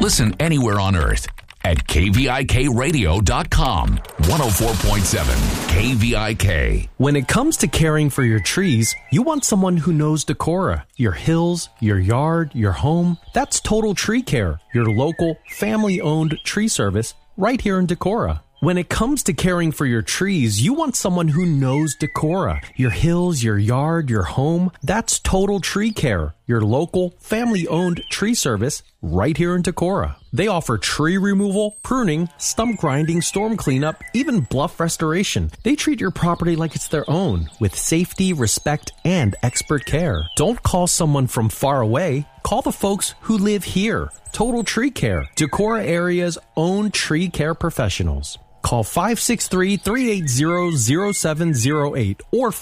Listen anywhere on earth at kvikradio.com. 104.7 KVIK. When it comes to caring for your trees, you want someone who knows Decorah. Your hills, your yard, your home. That's Total Tree Care, your local, family-owned tree service right here in Decorah. When it comes to caring for your trees, you want someone who knows Decorah. Your hills, your yard, your home. That's Total Tree Care, your local, family-owned tree service right here in Decorah. They offer tree removal, pruning, stump grinding, storm cleanup, even bluff restoration. They treat your property like it's their own, with safety, respect, and expert care. Don't call someone from far away. Call the folks who live here. Total Tree Care, Decorah area's own tree care professionals. Call 563-380-0708 or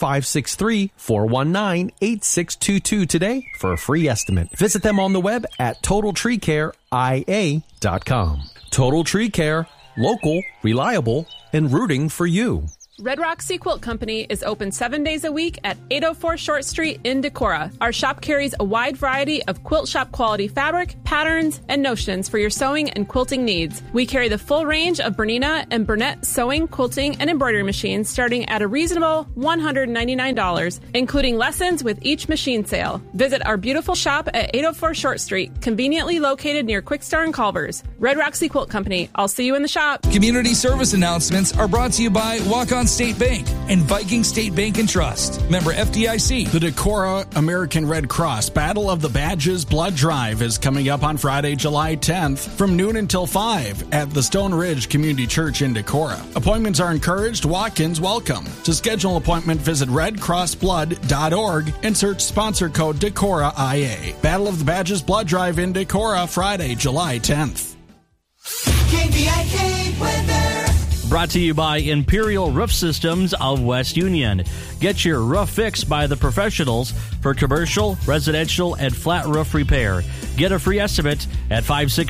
563-419-8622 today for a free estimate. Visit them on the web at TotalTreeCareIA.com. Total Tree Care, local, reliable, and rooting for you. Red Rock Sea Quilt Company is open 7 days a week at 804 Short Street in Decorah. Our shop carries a wide variety of quilt shop quality fabric, patterns, and notions for your sewing and quilting needs. We carry the full range of Bernina and Burnett sewing, quilting, and embroidery machines starting at a reasonable $199, including lessons with each machine sale. Visit our beautiful shop at 804 Short Street, conveniently located near Quickstar and Culver's. Red Rock Sea Quilt Company. I'll see you in the shop. Community service announcements are brought to you by Walk-On State Bank and Viking State Bank and Trust. Member FDIC. The Decorah American Red Cross Battle of the Badges Blood Drive is coming up on Friday, July 10th from noon until 5 at the Stone Ridge Community Church in Decorah. Appointments are encouraged. Walk-ins welcome. To schedule an appointment, visit redcrossblood.org and search sponsor code Decorah IA. Battle of the Badges Blood Drive in Decorah, Friday, July 10th. KVIK weather. Brought to you by Imperial Roof Systems of West Union. Get your roof fixed by the professionals for commercial, residential, and flat roof repair. Get a free estimate at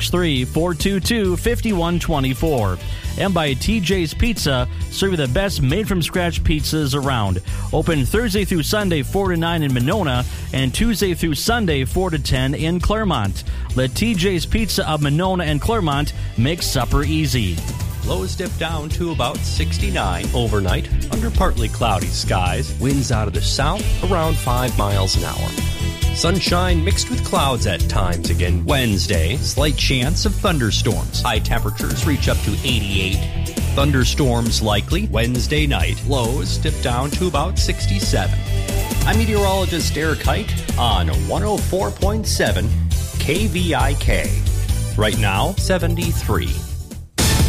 563-422-5124. And by TJ's Pizza, serving the best made-from-scratch pizzas around. Open Thursday through Sunday 4 to 9 in Monona and Tuesday through Sunday 4 to 10 in Claremont. Let TJ's Pizza of Monona and Claremont make supper easy. Lows dip down to about 69 overnight under partly cloudy skies. Winds out of the south around 5 miles an hour. Sunshine mixed with clouds at times again Wednesday. Slight chance of thunderstorms. High temperatures reach up to 88. Thunderstorms likely Wednesday night. Lows dip down to about 67. I'm meteorologist Eric Height on 104.7 KVIK. Right now, 73.